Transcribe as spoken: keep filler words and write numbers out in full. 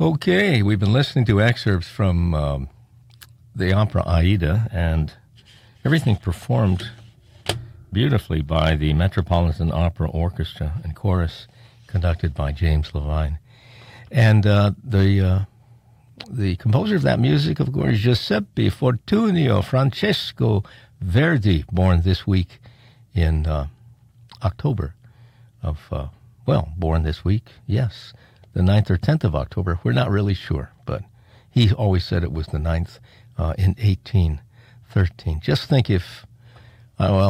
Okay, we've been listening to excerpts from um, the opera Aida, and everything performed beautifully by the Metropolitan Opera Orchestra and Chorus, conducted by James Levine. And uh, the uh, the composer of that music, of course, Giuseppe Fortunio Francesco Verdi, born this week in uh, October of, uh, well, born this week, yes, the ninth or tenth of October. We're not really sure, but he always said it was the ninth uh, in eighteen thirteen. Just think if, uh, well,